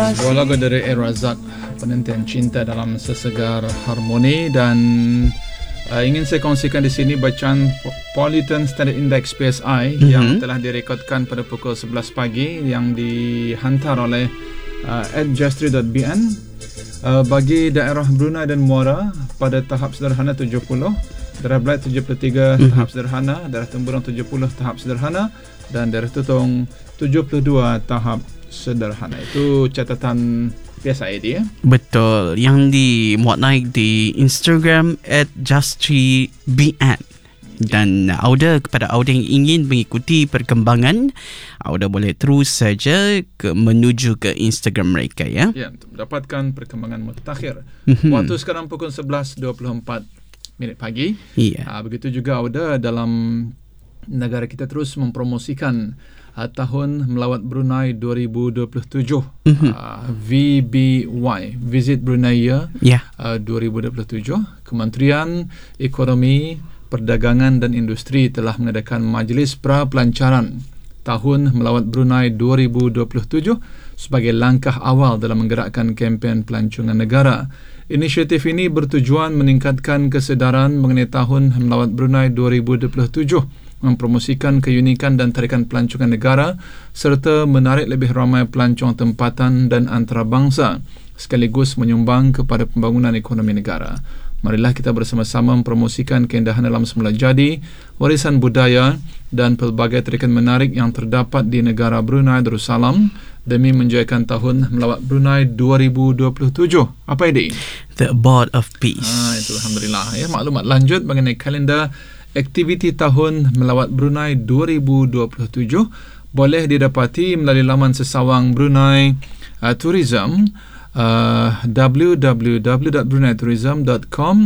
Sebuah lagu dari Razak, penantian cinta dalam sesegar harmoni. Dan ingin saya kongsikan di sini bacaan Pollutant Standard Index PSI yang telah direkodkan pada pukul 11 pagi yang dihantar oleh @justri.bn bagi daerah Brunei dan Muara pada tahap sederhana 70, daerah Belait 73 tahap sederhana, daerah Temburong 70 tahap sederhana, dan daerah Tutong 72 tahap sederhana. Itu catatan PSI dia. Betul, yang dimuat naik di Instagram @justri.bn. Dan kepada auda yang ingin mengikuti perkembangan, auda boleh terus saja menuju ke Instagram mereka, ya. Ya, untuk mendapatkan perkembangan mutakhir. Waktu sekarang pukul 11.24 pagi. Ya. Begitu juga auda dalam negara kita terus mempromosikan tahun melawat Brunei 2027, VBY, Visit Brunei Year 2027. Kementerian Ekonomi, Perdagangan dan Industri telah mengadakan majlis pra-pelancaran tahun melawat Brunei 2027 sebagai langkah awal dalam menggerakkan kempen pelancongan negara. Inisiatif ini bertujuan meningkatkan kesedaran mengenai tahun melawat Brunei 2027, mempromosikan keunikan dan tarikan pelancongan negara serta menarik lebih ramai pelancong tempatan dan antarabangsa sekaligus menyumbang kepada pembangunan ekonomi negara. Marilah kita bersama-sama mempromosikan keindahan alam semula jadi, warisan budaya dan pelbagai tarikan menarik yang terdapat di negara Brunei Darussalam demi menjayakan tahun melawat Brunei 2027. Apa ini? The Abode of Peace. Itu Alhamdulillah. Ya, maklumat lanjut mengenai kalender aktiviti tahun melawat Brunei 2027 boleh didapati melalui laman sesawang Brunei Tourism, www.bruneitourism.com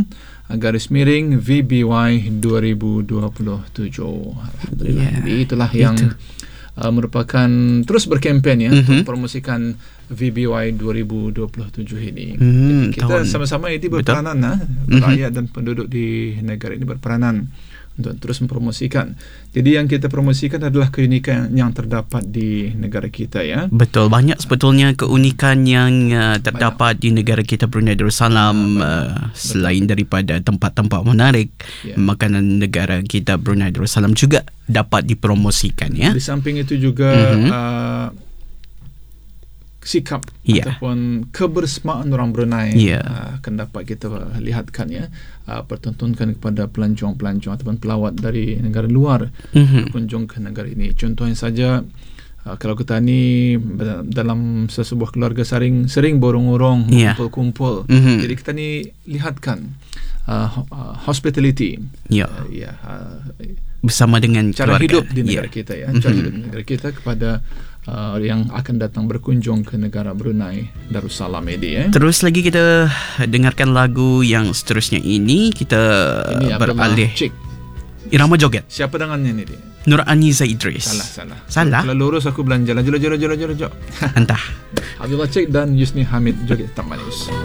/VBY 2027. Alhamdulillah. Itulah yang merupakan terus berkempen, ya, untuk promosikan VBY 2027 ini. Jadi kita sama-sama ini berperanan, rakyat dan penduduk di negara ini berperanan untuk terus mempromosikan. Jadi yang kita promosikan adalah keunikan yang terdapat di negara kita, ya. Betul, banyak sebetulnya keunikan yang terdapat di negara kita Brunei Darussalam. Selain daripada tempat-tempat menarik, makanan negara kita Brunei Darussalam juga dapat dipromosikan, ya. Di samping itu juga sikap ataupun kebersamaan orang Brunei akan dapat kita lihatkan, ya, pertontonkan kepada pelancong-pelancong ataupun pelawat dari negara luar berkunjung ke negara ini. Contohnya saja, kalau kita ni dalam sesebuah keluarga sering borong-borong, kumpul-kumpul. Jadi kita ni lihatkan hospitality, bersama dengan cara keluarga. Hidup di negara kita, ya. Cara hidup di negara kita kepada yang akan datang berkunjung ke negara Brunei Darussalam ini, ya. Terus lagi kita dengarkan lagu yang seterusnya ini. Kita beralih irama joget. Siapa dengannya ni dia? Nuraniza Idris. Salah. Kalau lurus aku belanja. Jom. Entah. Abdullah Cik dan Yusni Hamid joget tak manis.